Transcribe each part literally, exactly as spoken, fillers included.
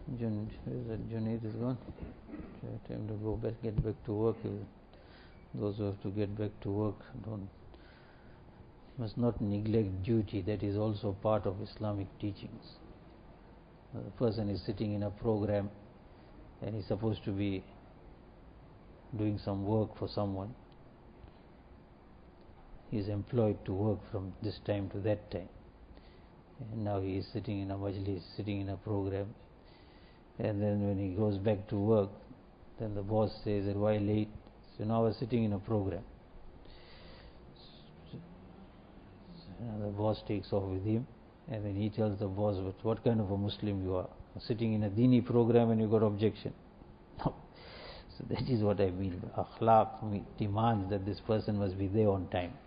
Jun, is that Junaid is gone? Time to go back, get back to work. Those who have to get back to work don't must not neglect duty. That is also part of Islamic teachings. The person is sitting in a program and he's supposed to be doing some work for someone. He is employed to work from this time to that time, and now he is sitting in a majlis, sitting in a program, and then when he goes back to work, then the boss says that why late? So now I was sitting in a program. So the boss takes off with him, and then he tells the boss, but what kind of a Muslim you are? Sitting in a dini program and you got objection. No. So that is what I mean. Akhlaq demands that this person must be there on time.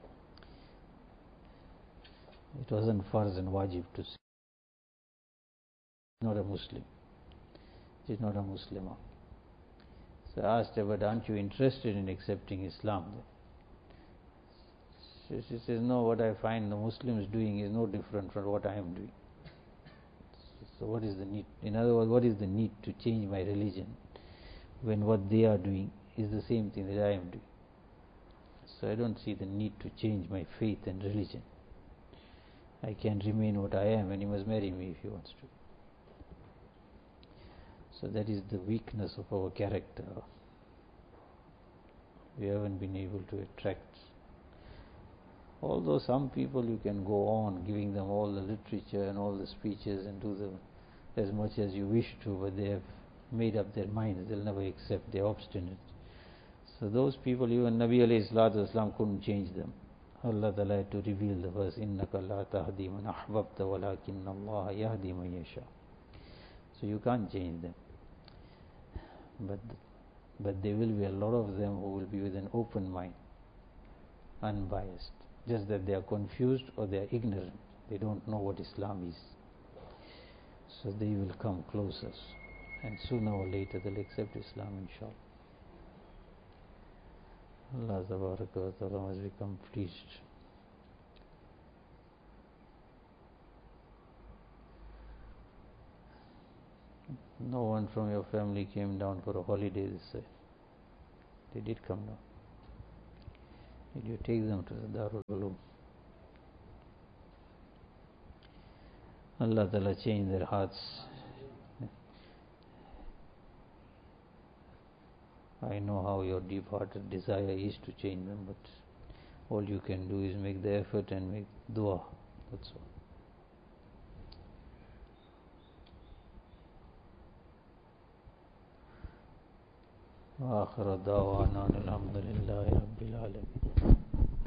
It wasn't farz and wajib to say. Not a Muslim. She's not a Muslimah. So I asked her, but aren't you interested in accepting Islam then? So she says, no, what I find the Muslims doing is no different from what I am doing. So what is the need? In other words, what is the need to change my religion when what they are doing is the same thing that I am doing? So I don't see the need to change my faith and religion. I can remain what I am, and he must marry me if he wants to. So that is the weakness of our character. We haven't been able to attract. Although some people you can go on giving them all the literature and all the speeches and do them as much as you wish to, but they have made up their minds, they'll never accept, they're obstinate. So those people, even Nabi alayhi salatu wasalam couldn't change them. Allah Ta'ala had to reveal the verse, إِنَّكَ لَا تَهْدِي مَنْ أَحْبَبْتَ وَلَكِنَّ اللَّهَ يَهْدِي مَنْ يَشَاءُ. So you can't change them. But but there will be a lot of them who will be with an open mind, unbiased. Just that they are confused or they are ignorant. They don't know what Islam is. So they will come closer. And sooner or later they'll accept Islam, inshallah. Allah Tabaraka wa Ta'ala must become pleased. No one from your family came down for a holiday this year. They did come down. Did you take them to the Darul Ulum? Allah Ta'ala changed their hearts. I know how your deep-hearted desire is to change them, but all you can do is make the effort and make dua. That's all. وآخر دعوانا الحمد لله رب العالمين.